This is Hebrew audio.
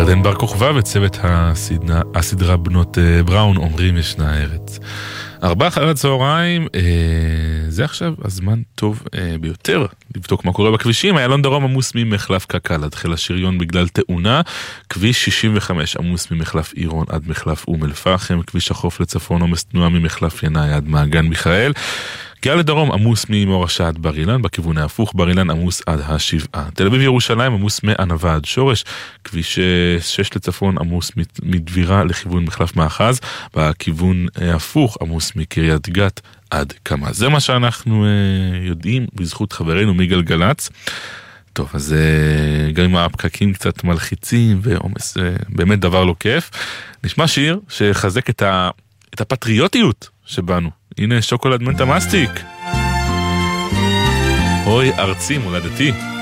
ירדן בר כוכבא וצוות הסדרה בנות בראון אומרים ישנה ארץ. 4 אחר הצהריים, זה עכשיו הזמן טוב ביותר לבדוק מה קורה בכבישים. איילון דרום עמוס ממחלף קק"ל עד חיל השריון בגלל תאונה, כביש 65 עמוס ממחלף עירון עד מחלף אום אל-פחם, כביש החוף לצפון עומס תנועה ממחלף ינאי עד מעגן מיכאל, גאה לדרום עמוס ממורשה עד בר אילן, בכיוון ההפוך בר אילן עמוס עד השבעה, תל אביב ירושלים עמוס מענבה עד שורש, כביש 6 לצפון עמוס מדבירה לכיוון מחלף מאחז, בכיוון ההפוך עמוס מקריית גת עד כמה. זה מה שאנחנו יודעים בזכות חברינו מגלגלץ. טוב, אז גם עם הפקקים קצת מלחיצים ועומס, באמת דבר לא כיף. נשמע שיר שחזק את הפטריוטיות שבנו. הנה שוקולד מנטה מסטיק. אוי ארצי מולדתי.